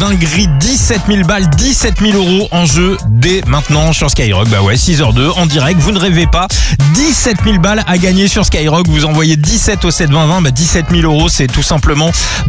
dinguerie, 17 000 balles, 17 000 euros en jeu dès maintenant sur Skyrock. Bah ouais, 6h02 en direct, vous ne rêvez pas. 17 000 balles à gagner sur Skyrock. Vous envoyez 17 au 7 20 20. 17 000 euros, c'est tout simplement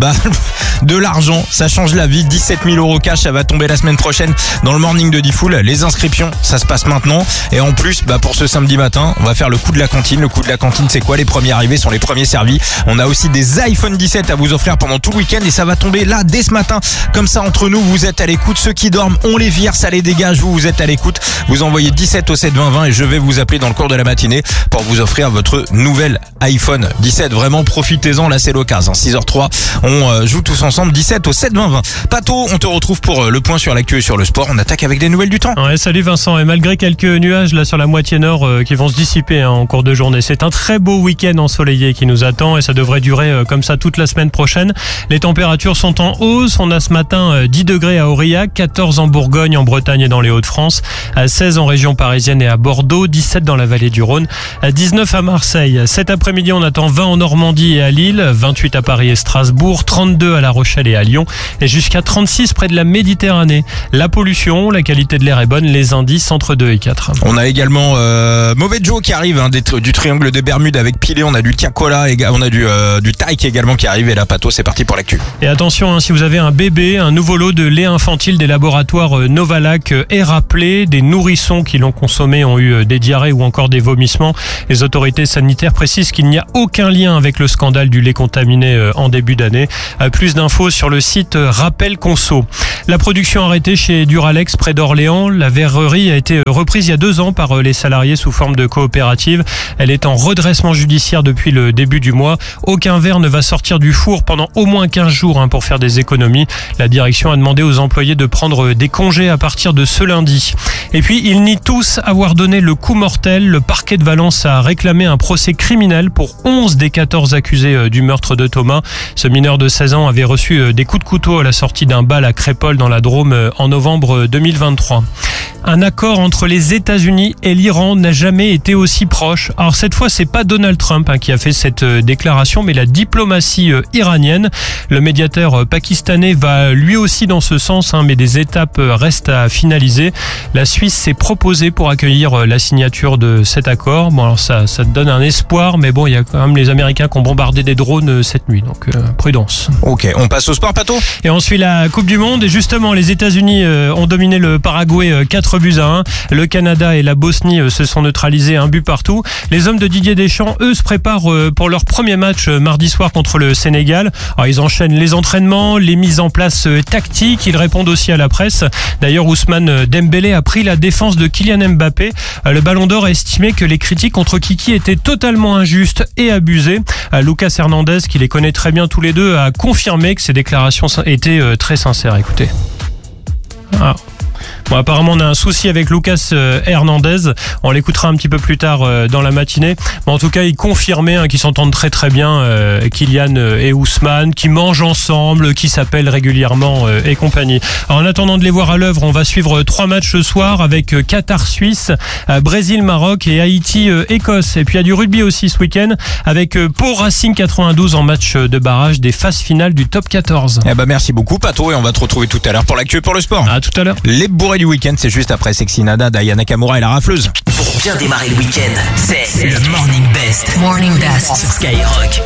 de l'argent. Ça change la vie. 17 000 euros cash, ça va tomber la semaine prochaine dans le morning de Diffoul. Les inscriptions, ça se passe maintenant. Et en plus, pour ce samedi matin, on va faire le coup de la cantine. Le coup de la cantine, c'est quoi? Les premiers arrivés sont les premiers servis. On a aussi des iPhone 17 à vous offrir pendant tout le week-end et ça va tomber là dès ce matin. Comme ça, entre nous, vous êtes à l'écoute. Ceux qui dorment, on les vire, ça les dégage. Vous êtes à l'écoute. Vous envoyez 17 au 7 20 20 et je vais vous appeler dans le cours de la matinée pour vous offrir votre nouvel iPhone 17. Vraiment, profitez-en. Là, c'est l'occasion. 6h03. On joue tous ensemble. 17 au 7 20 20. Pato, on te retrouve pour le point sur l'actu et sur le sport. On attaque avec des nouvelles du temps. Ouais, salut Vincent. Et malgré quelques nuages là sur la moitié nord qui vont se dissiper en cours de journée, c'est un très beau week-end ensoleillé qui nous attend et ça devrait durer comme ça toute la semaine prochaine. Les températures sont en hausse. On a ce matin 10 degrés à Aurillac, 14 en Bourgogne, en Bretagne et dans les Hauts-de-France, 16 en région parisienne et à Bordeaux, 17 dans la vallée du Rhône, 19 à Marseille. Cet après-midi, on attend 20 en Normandie et à Lille, 28 à Paris et Strasbourg, 32 à La Rochelle et à Lyon et jusqu'à 36 près de la Méditerranée. La pollution, la qualité de l'air est bonne, les indices entre 2 et 4. On a également Mauvais Joe qui arrive du triangle des Bermudes avec Pilé. On a du Tiakola, on a du Taïk également qui arrive et là Pato, c'est parti pour l'actu. Et attention, si vous avez un bébé, un nouveau lot de lait infantile des laboratoires Novalac est rappelé. Des nourrissons qui l'ont consommé ont eu des diarrhées ou encore des vomissements. Les autorités sanitaires précisent qu'il n'y a aucun lien avec le scandale du lait contaminé en début d'année. Plus d'infos sur le site Rappel Conso. La production arrêtée chez Duralex près d'Orléans. La verrerie a été reprise il y a 2 ans par les salariés sous forme de coopérative. Elle est en redressement judiciaire depuis le début du mois. Aucun verre ne va sortir du four pendant au moins 15 jours pour faire des économies. La direction a demandé aux employés de prendre des congés à partir de ce lundi. Et puis, ils nient tous avoir donné le coup mortel. Le parquet de Valence a réclamé un procès criminel pour 11 des 14 accusés du meurtre de Thomas. Ce mineur de 16 ans avait reçu des coups de couteau à la sortie d'un bal à Crépol dans la Drôme en novembre 2023. Un accord entre les États-Unis et l'Iran n'a jamais été aussi proche. Alors cette fois, c'est pas Donald Trump qui a fait cette déclaration, mais la diplomatie iranienne. Le médiateur pakistanais va lui aussi dans ce sens, mais des étapes restent à finaliser. La Suisse s'est proposée pour accueillir la signature de cet accord. Bon, alors ça donne un espoir, mais bon, il y a quand même les Américains qui ont bombardé des drones cette nuit, donc prudence. Ok, on passe au sport, Pato. Et on suit la Coupe du Monde. Et justement, les États-Unis ont dominé le Paraguay 4 buts à 1. Le Canada et la Bosnie se sont neutralisés 1 but partout. Les hommes de Didier Deschamps, eux, se préparent pour leur premier match mardi soir contre le Sénégal. Alors, ils enchaînent les entraînements, les mises en place tactiques. Ils répondent aussi à la presse. D'ailleurs, Ousmane Dembélé a pris la défense de Kylian Mbappé. Le Ballon d'Or a estimé que les critiques contre Kiki étaient totalement injustes et abusées. Lucas Hernandez, qui les connaît très bien tous les deux, a confirmé que ces déclarations étaient très sincères. Écoutez. Ah. Bon, apparemment, on a un souci avec Lucas Hernandez. On l'écoutera un petit peu plus tard dans la matinée. Mais en tout cas, il confirmait qu'ils s'entendent très très bien, Kylian et Ousmane, qui mangent ensemble, qui s'appellent régulièrement et compagnie. Alors, en attendant de les voir à l'œuvre, on va suivre 3 matchs ce soir avec Qatar-Suisse, Brésil-Maroc et Haïti-Écosse. Et puis, il y a du rugby aussi ce week-end avec Pau Racing 92 en match de barrage des phases finales du top 14. Merci beaucoup, Pato, et on va te retrouver tout à l'heure pour l'actu et pour le sport. À tout à l'heure. Les bourrés du week-end, c'est juste après Sexy Nada, Aya Nakamura et la rafleuse. Pour bien démarrer le week-end, c'est le Morning Best. Sur Skyrock.